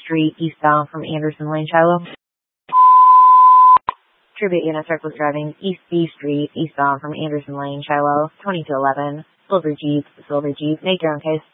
Street, eastbound from Anderson Lane, Shiloh. Tribute unit was driving East B Street, eastbound from Anderson Lane, Shiloh, 2211. Silver Jeep, make your own case.